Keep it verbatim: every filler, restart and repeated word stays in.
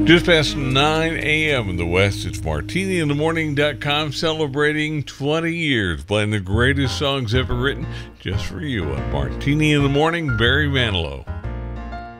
Just past nine a.m. in the West, it's martini in the morning dot com celebrating twenty years, playing the greatest songs ever written just for you on Martini in the Morning, Barry Manilow.